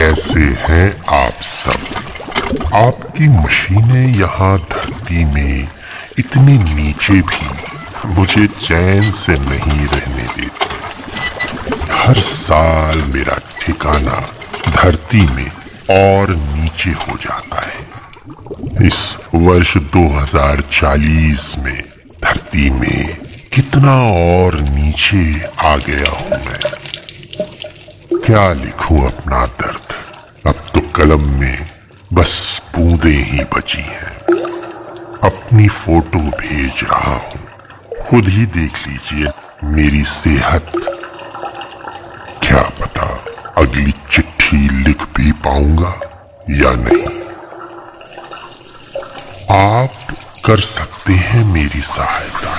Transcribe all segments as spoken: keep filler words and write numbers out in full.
कैसे हैं आप सब? आपकी मशीनें यहाँ धरती में इतनी नीचे भी मुझे चैन से नहीं रहने देती। हर साल मेरा ठिकाना धरती में और नीचे हो जाता है। इस वर्ष दो हज़ार चालीस में धरती में कितना और नीचे आ गया हूं मैं। क्या लिखूं अपना दर्द, अब तो कलम में बस बूंदें ही बची हैं। अपनी फोटो भेज रहा हूं, खुद ही देख लीजिए मेरी सेहत। क्या पता अगली चिट्ठी लिख भी पाऊंगा या नहीं। आप कर सकते हैं मेरी सहायता।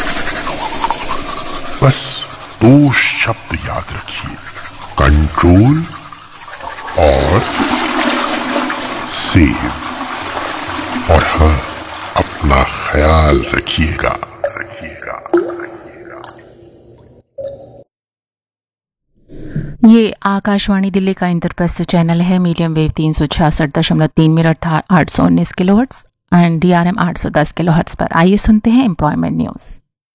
बस दो शब्द याद रखिए, कंट्रोल और सेव। और हाँ, अपना ख्याल रखिएगा रखिएगा रखिएगा। ये आकाशवाणी दिल्ली का इंद्रप्रस्थ चैनल है। मीडियम वेव तीन सौ छियासठ दशमलव तीन मीटर आठ सौ उन्नीस kilo hertz and D R M आठ सौ दस किलो हर्ट्ज पर। आइए सुनते हैं employment news.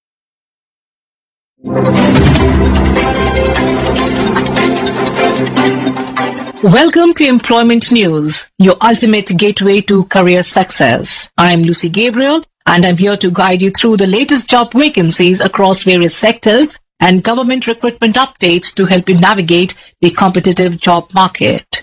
Welcome to Employment News, your ultimate gateway to career success. I am Lucy Gabriel and I'm here to guide you through the latest job vacancies across various sectors and government recruitment updates to help you navigate the competitive job market.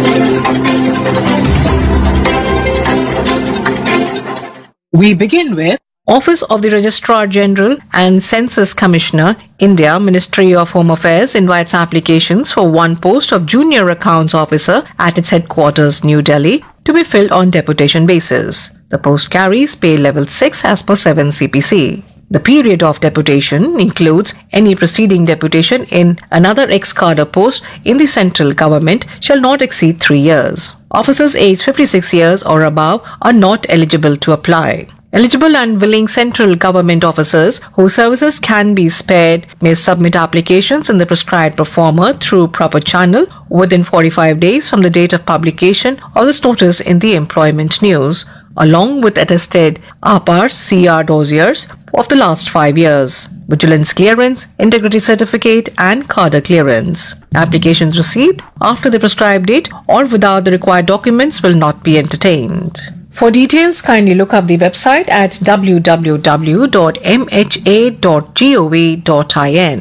We begin with Office of the Registrar General and Census Commissioner, India, Ministry of Home Affairs invites applications for one post of Junior Accounts Officer at its headquarters, New Delhi, to be filled on deputation basis. The post carries pay level six as per seven C P C. The period of deputation includes any preceding deputation in another ex-cadre post in the central government shall not exceed three years. Officers aged fifty-six years or above are not eligible to apply. Eligible and willing central government officers whose services can be spared may submit applications in the prescribed proforma through proper channel within forty-five days from the date of publication of this notice in the Employment News, along with attested A P A R C R dossiers of the last five years, vigilance clearance, integrity certificate and cadre clearance. Applications received after the prescribed date or without the required documents will not be entertained. For details, kindly look up the website at w w w dot m h a dot gov dot in.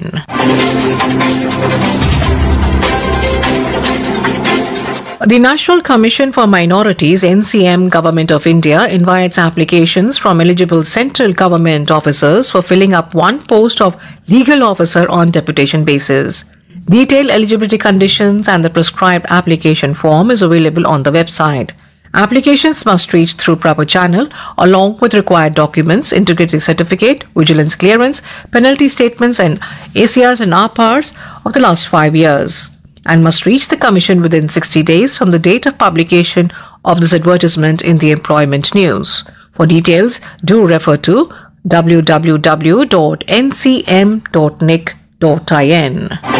The National Commission for Minorities, N C M, Government of India invites applications from eligible central government officers for filling up one post of legal officer on deputation basis. Detailed eligibility conditions and the prescribed application form is available on the website. Applications must reach through proper channel along with required documents, integrity certificate, vigilance clearance, penalty statements and A C Rs and A P A Rs of the last five years, and must reach the Commission within sixty days from the date of publication of this advertisement in the Employment News. For details, do refer to w w w dot n c m dot n i c dot in.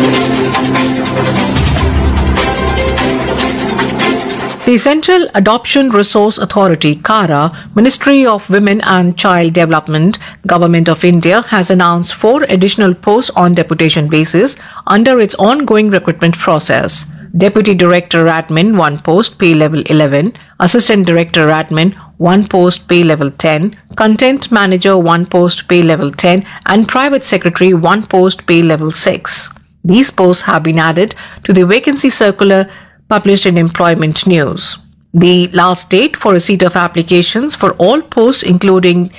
The Central Adoption Resource Authority, CARA, Ministry of Women and Child Development, Government of India has announced four additional posts on deputation basis under its ongoing recruitment process. Deputy Director Admin, one post, pay level eleven, Assistant Director Admin, one post, pay level ten, Content Manager, one post, pay level ten, and Private Secretary, one post, pay level six. These posts have been added to the vacancy circular published in Employment News. The last date for receipt of applications for all posts, including